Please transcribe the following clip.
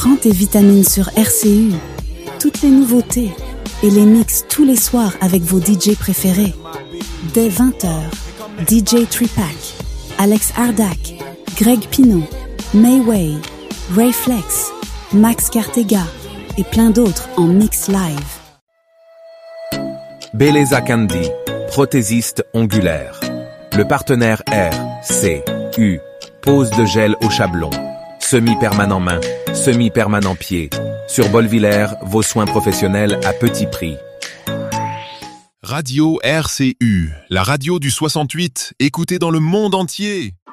Prends tes vitamines sur RCU. Toutes les nouveautés et les mix tous les soirs avec vos DJ préférés. Dès 20h, DJ Tripack, Alex Ardak, Greg Pinot, Mayway, Ray Flex, Max Cartega et plein d'autres en mix live. Beleza Candy, prothésiste ongulaire. Le partenaire RCU, pose de gel au chablon. Semi-permanent main, semi-permanent pied. Sur Bolvillers, vos soins professionnels à petit prix. Radio RCU, la radio du 68, écoutée dans le monde entier.